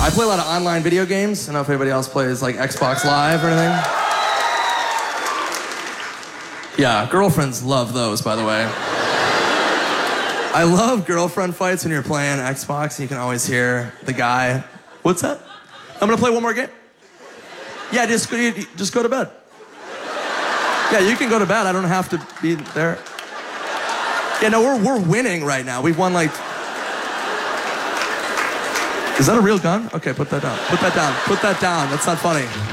I play a lot of online video games. I don't know if anybody else plays like Xbox Live or anything. Yeah, girlfriends love those, by the way. I love girlfriend fights when you're playing Xbox and you can always hear the guy. What's that? I'm gonna play one more game. Yeah, just go to bed. Yeah, you can go to bed. I don't have to be there. Yeah, no, we're winning right now. We've won like... Is that a real gun? Okay, put that down. Put that down. Put that down. That's not funny.